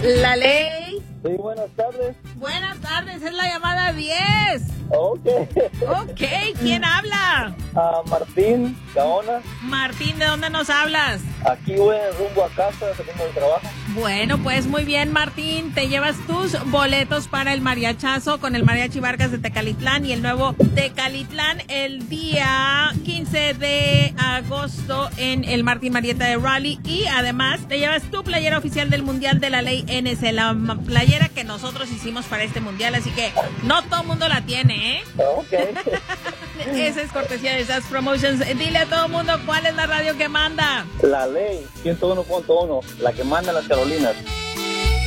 La ley. Sí, buenas tardes. Buenas tardes, es la llamada 10. Ok. Ok, ¿quién habla? Martín Gaona. Martín, ¿de dónde nos hablas? Aquí voy rumbo a casa, saliendo del trabajo. Bueno, pues muy bien, Martín. Te llevas tus boletos para el mariachazo con el Mariachi Vargas de Tecalitlán y el nuevo Tecalitlán el día 15 de agosto en el Martín Marietta de Raleigh. Y además te llevas tu playera oficial del Mundial de la Ley NS, la playera que nosotros hicimos para este mundial. Así que no todo el mundo la tiene, ¿eh? Ok. Esa es cortesía de SAS Promotions. Dile a todo el mundo cuál es la radio que manda. La Ley 101.1, la que manda en las Carolinas.